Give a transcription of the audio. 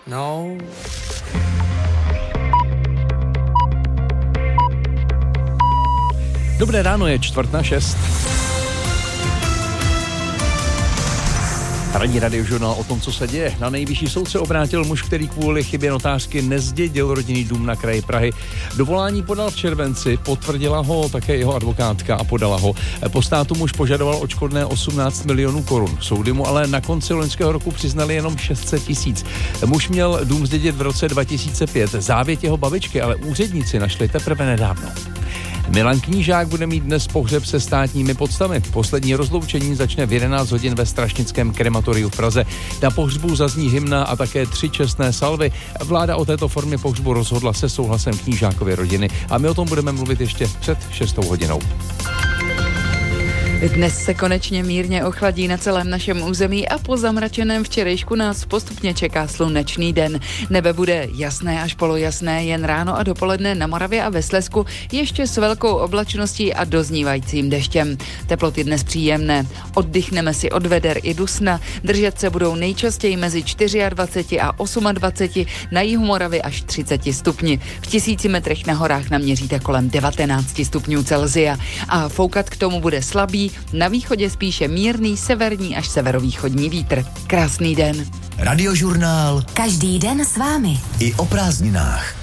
No. Dobré ráno, je 5:45. Ranní radiožurnál o tom, co se děje. Na nejvyšší soud se obrátil muž, který kvůli chybě notářky nezdědil rodinný dům na kraji Prahy. Dovolání podal v červenci, potvrdila ho také jeho advokátka a podala ho. Po státu muž požadoval odškodné 18 milionů korun. Soudy mu ale na konci loňského roku přiznali jenom 600 tisíc. Muž měl dům zdědit v roce 2005. Závěť jeho babičky ale úředníci našli teprve nedávno. Milan Knížák bude mít dnes pohřeb se státními poctami. Poslední rozloučení začne v 11 hodin ve Strašnickém krematoriu v Praze. Na pohřbu zazní hymna a také 3 čestné salvy. Vláda o této formě pohřbu rozhodla se souhlasem Knížákovy rodiny a my o tom budeme mluvit ještě před 6 hodinou. Dnes se konečně mírně ochladí na celém našem území a po zamračeném včerejšku nás postupně čeká slunečný den. Nebe bude jasné až polojasné, jen ráno a dopoledne na Moravě a ve Slezsku ještě s velkou oblačností a doznívajícím deštěm. Teploty dnes příjemné. Oddychneme si od veder i dusna. Držet se budou nejčastěji mezi 24 a 28, na jihu Moravy až 30 stupni. V 1000 metrech na horách naměříte kolem 19 stupňů Celsia. A foukat k tomu bude slabý, na východě spíše mírný severní až severovýchodní vítr. Krásný den. Radiožurnál. Každý den s vámi. I o prázdninách.